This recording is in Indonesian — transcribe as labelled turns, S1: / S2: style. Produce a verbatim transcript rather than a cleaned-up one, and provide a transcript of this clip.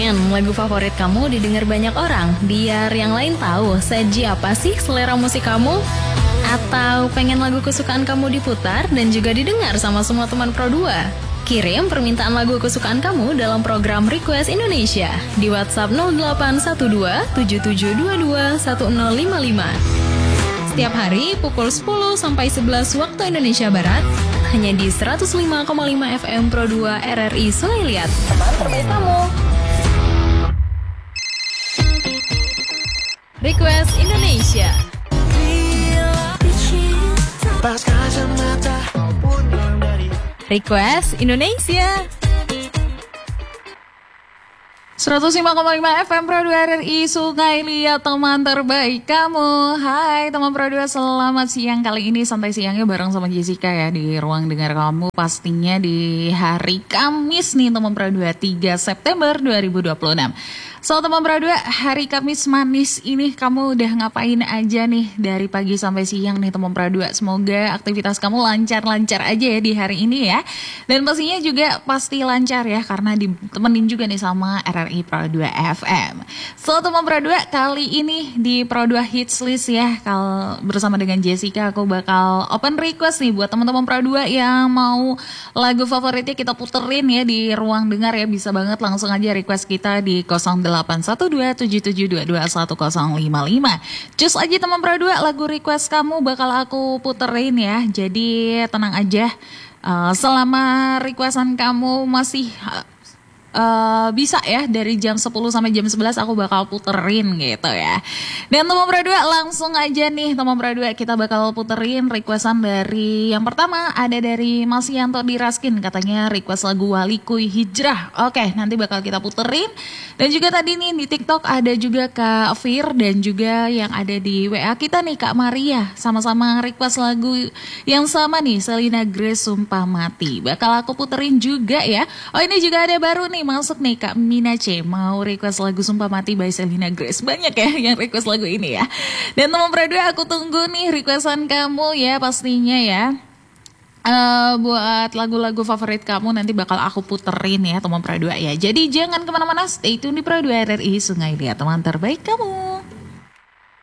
S1: Pengen lagu favorit kamu didengar banyak orang, biar yang lain tahu seji apa sih selera musik kamu? Atau pengen lagu kesukaan kamu diputar dan juga didengar sama semua teman Pro dua? Kirim permintaan lagu kesukaan kamu dalam program Request Indonesia di WhatsApp nol delapan satu dua tujuh tujuh dua dua satu nol lima lima. Setiap hari pukul sepuluh sampai sebelas waktu Indonesia Barat, hanya di seratus lima koma lima F M Pro dua R R I Sungai Liat. Teman terbaik kamu. Request Indonesia. Request Indonesia. seratus lima koma lima F M Pro dua R R I Sungai Liat, teman terbaik kamu. Hai teman Pro dua, selamat siang. Kali ini santai siangnya bareng sama Jessica ya di ruang dengar kamu. Pastinya di hari Kamis nih teman Pro dua, tiga September dua ribu dua puluh enam. So teman Pro dua, hari Kamis manis ini kamu udah ngapain aja nih dari pagi sampai siang nih teman Pro dua. Semoga aktivitas kamu lancar-lancar aja ya di hari ini ya. Dan pastinya juga pasti lancar ya karena ditemenin juga nih sama R R I Pro dua F M. So teman Pro dua, kali ini di Pro dua Hits List ya, kal bersama dengan Jessica aku bakal open request nih buat teman-teman Pro dua yang mau lagu favoritnya kita puterin ya di ruang dengar ya. Bisa banget langsung aja request kita di nol delapan satu dua tujuh tujuh dua dua satu nol lima lima. Cus aja teman Pro dua, lagu request kamu bakal aku puterin ya. Jadi tenang aja, uh, selama requestan kamu masih uh, Uh, bisa ya dari jam sepuluh sampai jam sebelas aku bakal puterin gitu ya. Dan teman Pro dua langsung aja nih teman Pro dua, kita bakal puterin requestan dari yang pertama ada dari Mas Yanto Diraskin, katanya request lagu Walikuy Hijrah. Oke, nanti bakal kita puterin. Dan juga tadi nih di TikTok ada juga Kak Fir dan juga yang ada di W A kita nih Kak Maria, sama-sama request lagu yang sama nih, Selena Grace Sumpah Mati. Bakal aku puterin juga ya. Oh ini juga ada baru nih masuk nih Kak Mina C, mau request lagu Sumpah Mati by Selena Grace. Banyak ya yang request lagu ini ya. Dan teman Pro dua, aku tunggu nih requestan kamu ya pastinya ya. Uh, buat lagu-lagu favorit kamu nanti bakal aku puterin ya teman Pro dua ya. Jadi jangan kemana-mana, stay tune di Pro dua R R I Sungai Liat, teman terbaik kamu.